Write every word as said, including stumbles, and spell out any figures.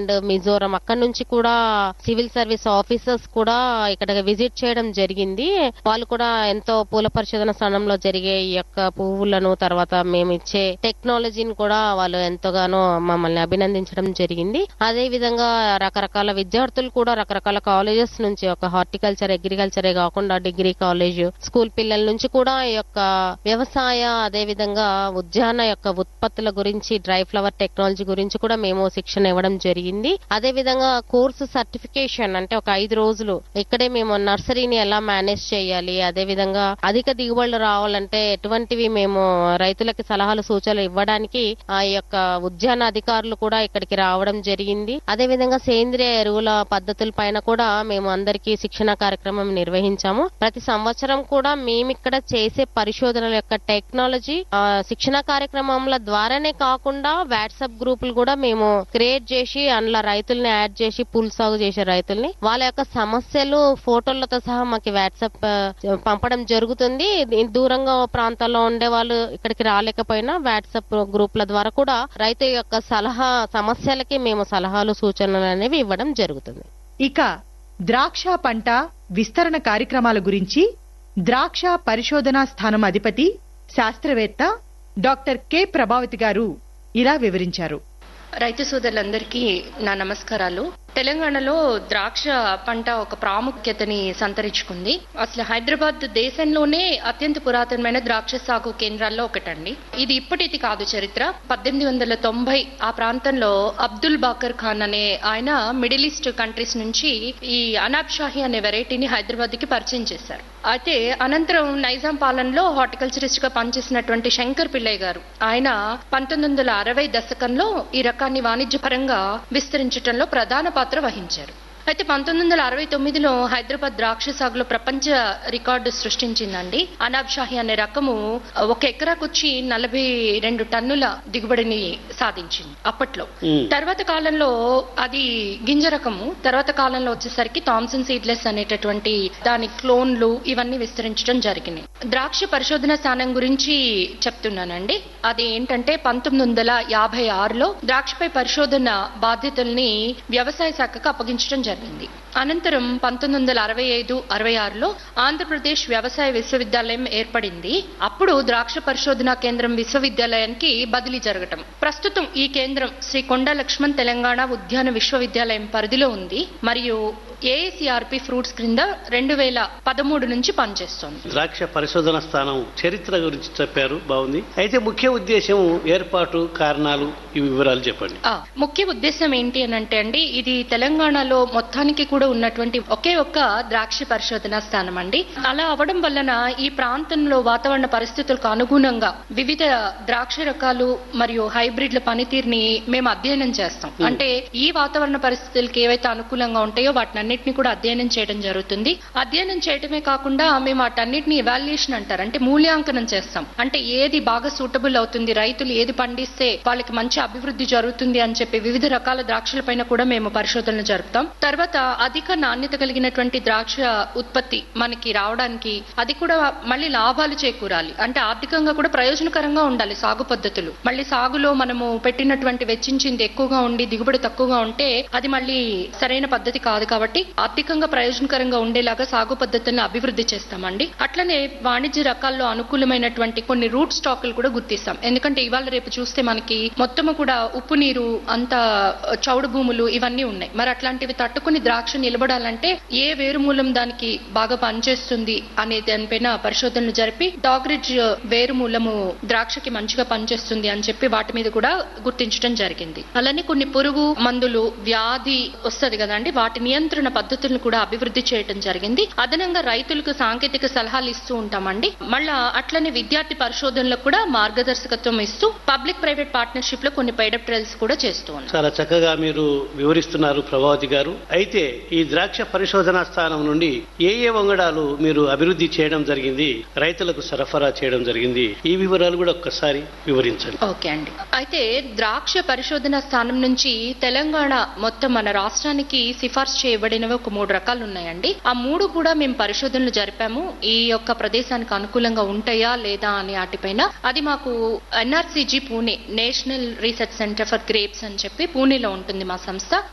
And Mizoram అక్కడ నుంచి కూడా సివిల్ సర్వీస్ ఆఫీసర్స్ కూడా ఇక్కడ విజిట్ చేయడం జరిగింది. వాళ్ళు కూడా ఎంతో పూల పరిశోధన స్థానంలో జరిగే ఈ యొక్క పువ్వులను తర్వాత మేము ఇచ్చే టెక్నాలజీని కూడా వాళ్ళు ఎంతగానో మమ్మల్ని అభినందించడం జరిగింది. అదే విధంగా రకరకాల విద్యార్థులు కూడా రకరకాల కాలేజెస్ నుంచి ఒక హార్టికల్చర్ అగ్రికల్చరే కాకుండా డిగ్రీ కాలేజ్ స్కూల్ పిల్లల నుంచి కూడా ఈ యొక్క వ్యవసాయ అదే విధంగా ఉద్యాన యొక్క ఉత్పత్తుల గురించి డ్రై ఫ్లవర్ టెక్నాలజీ గురించి కూడా మేము శిక్షణ ఇవ్వడం జరిగింది. అదే విధంగా కోర్సు సర్టిఫికేషన్ అంటే ఒక ఐదు రోజులు ఇక్కడే మేము నర్సరీని ఎలా మేనేజ్ చేయాలి, అదే విధంగా అధిక దిగుబడులు రావాలంటే ఎటువంటివి మేము రైతులకి సలహాలు సూచనలు ఇవ్వడానికి ఆ యొక్క ఉద్యాన అధికారులు కూడా ఇక్కడికి రావడం జరిగింది. అదే విధంగా సేంద్రియ ఎరువుల పద్ధతుల పైన కూడా మేము అందరికీ శిక్షణ కార్యక్రమం నిర్వహించాము. ప్రతి సంవత్సరం కూడా మేమిక్కడ చేసే పరిశోధనల యొక్క టెక్నాలజీ శిక్షణ కార్యక్రమంల ద్వారానే కాకుండా వాట్సాప్ గ్రూపులు కూడా మేము క్రియేట్ చేసి అందులో రైతుల్ని యాడ్ చేసి పూల సాగు చేసే రైతుల్ని వాళ్ళ యొక్క సమస్యలు ఫోటోలతో సహా మాకు వాట్సాప్ పంపడం జరుగుతుంది. దూరంగా ప్రాంతాల్లో ఉండే వాళ్ళు ఇక్కడికి రాలేకపోయినా వాట్సాప్ గ్రూపుల ద్వారా కూడా రైతు యొక్క సలహా సమస్యలకి మేము సలహాలు సూచనలు అనేవి ఇవ్వడం జరుగుతుంది. ఇక ద్రాక్ష పంట విస్తరణ కార్యక్రమాల గురించి ద్రాక్ష పరిశోధనా స్థానం అధిపతి శాస్త్రవేత్త డాక్టర్ కె ప్రభావతి గారు ఇలా వివరించారు. రైతు సోదరులందరికీ నా నమస్కారాలు. తెలంగాణలో ద్రాక్ష పంట ఒక ప్రాముఖ్యతని సంతరించుకుంది. అసలు హైదరాబాద్ దేశంలోనే అత్యంత పురాతనమైన ద్రాక్ష సాగు కేంద్రాల్లో ఒకటండి. ఇది ఇప్పటిది కాదు చరిత్ర. పద్దెనిమిది వందల తొంభై ఆ ప్రాంతంలో అబ్దుల్ బాకర్ ఖాన్ అనే ఆయన మిడిల్ ఈస్ట్ కంట్రీస్ నుంచి ఈ అనాబ్ షాహీ అనే వెరైటీని హైదరాబాద్ కి పరిచయం చేశారు. అయితే అనంతరం నైజాం పాలనలో హార్టికల్చరిస్ట్ గా పనిచేసినటువంటి శంకర్ పిల్లయ్య గారు ఆయన పంతొమ్మిది వందల అరవై దశకంలో ఈ రకాన్ని వాణిజ్యపరంగా విస్తరించడంలో ప్రధాన పాత్ర వహించారు. అయితే పంతొమ్మిది వందల అరవై తొమ్మిదిలో హైదరాబాద్ ద్రాక్ష సాగులో ప్రపంచ రికార్డు సృష్టించిందండి. అనాబ్ షాహీ అనే రకము ఒక ఎకరాకొచ్చి నలభై రెండు టన్నుల దిగుబడిని సాధించింది అప్పట్లో. తర్వాత కాలంలో అది గింజ రకము. తర్వాత కాలంలో వచ్చేసరికి థామ్సన్ సీడ్లెస్ అనేటటువంటి దాని క్లోన్లు ఇవన్నీ విస్తరించడం జరిగినాయి. ద్రాక్ష పరిశోధన స్థానం గురించి చెప్తున్నానండి. అది ఏంటంటే పంతొమ్మిది వందల యాభై ఆరులో ద్రాక్షపై పరిశోధన బాధ్యతల్ని వ్యవసాయ శాఖకు అప్పగించడం జరిగింది. అనంతరం పంతొమ్మిది వందల అరవై ఐదు అరవై ఆరులో ఆంధ్రప్రదేశ్ వ్యవసాయ విశ్వవిద్యాలయం ఏర్పడింది. అప్పుడు ద్రాక్ష పరిశోధనా కేంద్రం విశ్వవిద్యాలయానికి బదిలీ జరగటం. ప్రస్తుతం ఈ కేంద్రం శ్రీ కొండా లక్ష్మణ్ తెలంగాణ ఉద్యాన విశ్వవిద్యాలయం పరిధిలో ఉంది మరియు ఏఐసిఆర్పి ఫ్రూట్స్ క్రింద రెండు వేల పదమూడు నుంచి పనిచేస్తోంది. ద్రాక్ష పరిశోధన స్థానం చరిత్ర గురించి చెప్పారు, బాగుంది. అయితే ముఖ్య ఉద్దేశం, ఏర్పాటు, కారణాలు, ఈ వివరాలు చెప్పండి. ముఖ్య ఉద్దేశం ఏంటి అని అంటే అండి, ఇది తెలంగాణలో మొత్తానికి కూడా ఉన్నటువంటి ఒకే ఒక్క ద్రాక్ష పరిశోధన స్థానం అండి. అలా అవడం వలన ఈ ప్రాంతంలో వాతావరణ పరిస్థితులకు అనుగుణంగా వివిధ ద్రాక్ష రకాలు మరియు హైబ్రిడ్ల పనితీరుని మేము అధ్యయనం చేస్తాం. అంటే ఈ వాతావరణ పరిస్థితులకు ఏవైతే అనుకూలంగా ఉంటాయో వాటిని అన్నిటిని కూడా అధ్యయనం చేయడం జరుగుతుంది. అధ్యయనం చేయడమే కాకుండా మేము వాటన్నిటిని ఎవాల్యుయేషన్ అంటారు, అంటే మూల్యాంకనం చేస్తాం. అంటే ఏది బాగా సూటబుల్ అవుతుంది, రైతులు ఏది పండిస్తే వాళ్ళకి మంచి అభివృద్ధి జరుగుతుంది అని చెప్పి వివిధ రకాల ద్రాక్షల పైన కూడా మేము పరిశోధనలు జరుపుతాం. తర్వాత అధిక నాణ్యత కలిగినటువంటి ద్రాక్ష ఉత్పత్తి మనకి రావడానికి అది కూడా మళ్ళీ లాభాలు చేకూరాలి, అంటే ఆర్థికంగా కూడా ప్రయోజనకరంగా ఉండాలి సాగు పద్ధతులు. మళ్ళీ సాగులో మనము పెట్టినటువంటి వెచ్చించింది ఎక్కువగా ఉండి దిగుబడి తక్కువగా ఉంటే అది మళ్ళీ సరైన పద్ధతి కాదు. కాబట్టి ఆర్థికంగా ప్రయోజనకరంగా ఉండేలాగా సాగు పద్ధతులను అభివృద్ధి చేస్తామండి. అట్లనే వాణిజ్య రకాల్లో అనుకూలమైనటువంటి కొన్ని రూట్ స్టాకులు కూడా గుర్తిస్తాం. ఎందుకంటే ఇవాళ రేపు చూస్తే మనకి మొత్తము కూడా ఉప్పు నీరు, అంత చౌడు భూములు ఇవన్నీ ఉన్నాయి. మరి అట్లాంటివి తట్టుకుని ద్రాక్ష నిలబడాలంటే ఏ వేరుమూలం దానికి బాగా పనిచేస్తుంది అనే దానిపైన పరిశోధనలు జరిపి డాగ్రిడ్జ్ వేరుమూలము ద్రాక్షకి మంచిగా పనిచేస్తుంది అని చెప్పి వాటి మీద కూడా గుర్తించడం జరిగింది. అలానే కొన్ని పురుగు మందులు, వ్యాధి వస్తుంది కదండి, వాటి నియంత్రణ పద్ధతులను కూడా అభివృద్ధి చేయడం జరిగింది. అదనంగా రైతులకు సాంకేతిక సలహాలు ఇస్తూ ఉంటామండి. మళ్ళా అట్లనే విద్యార్థి పరిశోధనలకు కూడా మార్గదర్శకత్వం ఇస్తూ పబ్లిక్ ప్రైవేట్ పార్ట్నర్షిప్ లో కొన్ని పైడప్ ట్రయల్స్ కూడా చేస్తూ ఉన్నాం. చాలా చక్కగా మీరు వివరిస్తున్నారు ప్రభావతి గారు. అయితే ఈ ద్రాక్ష పరిశోధనా స్థానం నుండి ఏ ఏ వంగడాలు మీరు అభివృద్ధి చేయడం జరిగింది, రైతులకు సరఫరా చేయడం జరిగింది, ఈ వివరాలు కూడా ఒక్కసారి వివరించండి. ఓకే అండి. అయితే ద్రాక్ష పరిశోధన స్థానం నుంచి తెలంగాణ మొత్తం మన రాష్ట్రానికి సిఫార్సు చేయబడినవి ఒక మూడు రకాలు ఉన్నాయండి. ఆ మూడు కూడా మేము పరిశోధనలు జరిపాము. ఈ యొక్క ప్రదేశానికి అనుకూలంగా ఉంటాయా లేదా అనే వాటిపైన. అది మాకు ఎన్ఆర్సీజీ Pune, national research centre for grapes అని చెప్పి పూణేలో ఉంటుంది మా సంస్థ.